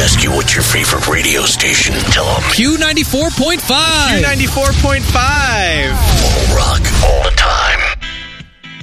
ask you what's your favorite radio station, tell them Q94.5. Q94.5.